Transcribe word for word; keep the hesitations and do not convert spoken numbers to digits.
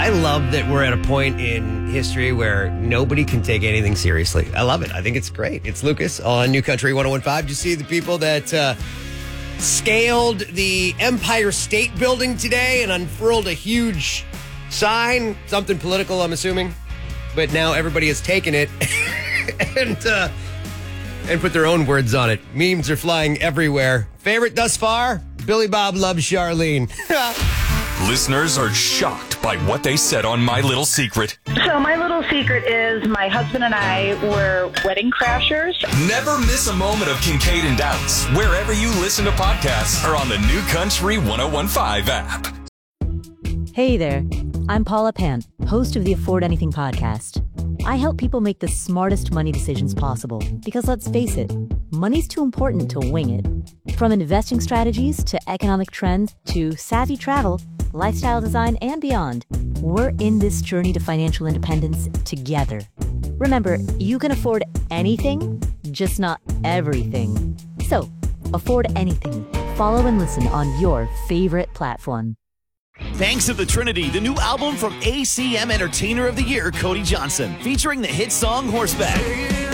I love that we're at a point in history where nobody can take anything seriously. I love it. I think it's great. It's Lucas on New Country one oh one point five. Did you see the people that uh, scaled the Empire State Building today and unfurled a huge sign? Something political, I'm assuming. But now everybody has taken it and uh, and put their own words on it. Memes are flying everywhere. Favorite thus far? Billy Bob loves Charlene. Listeners are shocked by what they said on My Little Secret. So my little secret is my husband and I were wedding crashers. Never miss a moment of Kincaid and Doubts wherever you listen to podcasts or on the New Country one oh one point five app. Hey there, I'm Paula Pant, host of the Afford Anything podcast. I help people make the smartest money decisions possible because let's face it, money's too important to wing it. From investing strategies to economic trends to savvy travel, lifestyle design, and beyond, we're in this journey to financial independence together. Remember, you can afford anything, just not everything. So, afford anything. Follow and listen on your favorite platform. Banks of the Trinity, the new album from A C M Entertainer of the Year, Cody Johnson, featuring the hit song Horseback.